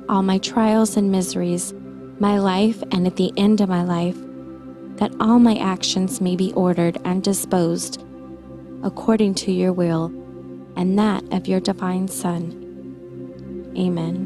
all my trials and miseries, my life and at the end of my life, that all my actions may be ordered and disposed according to your will and that of your divine Son. Amen.